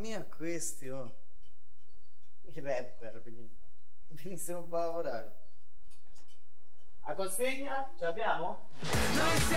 mia questi, oh. I rapper, venissero un po' a lavorare. A consegna? Ce l'abbiamo?